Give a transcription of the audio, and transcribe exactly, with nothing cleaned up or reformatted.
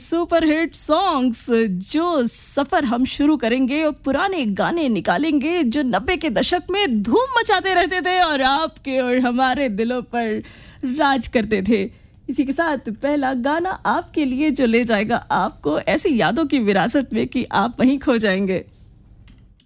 Super hit songs. जो सफर हम शुरू करेंगे और पुराने गाने निकालेंगे जो नब्बे के दशक में धूम मचाते रहते थे और आपके और हमारे दिलों पर राज करते थे। इसी के साथ पहला गाना आपके लिए जो ले जाएगा आपको ऐसी यादों की विरासत में कि आप वहीं खो जाएंगे।